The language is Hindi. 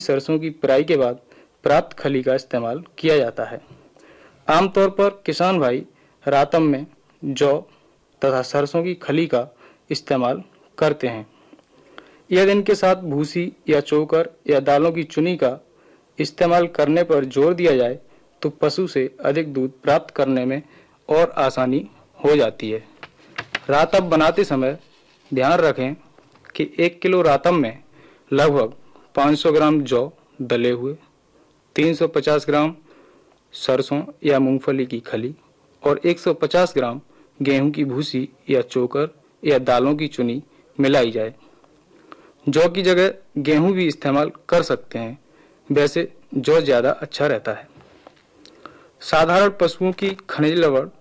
सरसों की पेराई के बाद प्राप्त खली का इस्तेमाल किया जाता है। आमतौर पर किसान भाई रातम में जौ तथा सरसों की खली का इस्तेमाल करते हैं। यदि इनके साथ भूसी या चोकर या दालों की चुनी का इस्तेमाल करने पर जोर दिया जाए तो पशु से अधिक दूध प्राप्त करने में और आसानी हो जाती है। रातम बनाते समय ध्यान रखें कि 1 किलो रातम में लगभग 500 ग्राम जौ दले हुए, 350 ग्राम सरसों या मूंगफली की खली और 150 ग्राम गेहूं की भूसी या चोकर या दालों की चुनी मिलाई जाए। जौ की जगह गेहूं भी इस्तेमाल कर सकते हैं, वैसे जौ ज्यादा अच्छा रहता है। साधारण पशुओं की खनिज लवण